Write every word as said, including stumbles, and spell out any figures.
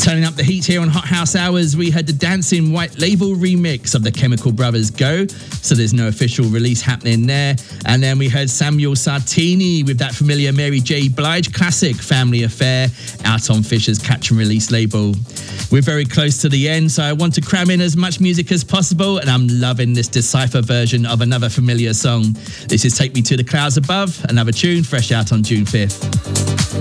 Turning up the heat here on Hot House Hours, we had the Dancing White Label remix of the Chemical Brothers Go, so there's no official release happening there. And then we heard Samuel Sartini with that familiar Mary J. Blige classic, Family Affair, out on Fisher's Catch and Release label. We're very close to the end, so I want to cram in as much music as possible, and I'm loving this Decipher version of another familiar song. This is Take Me to the Clouds Above, another tune fresh out on June fifth.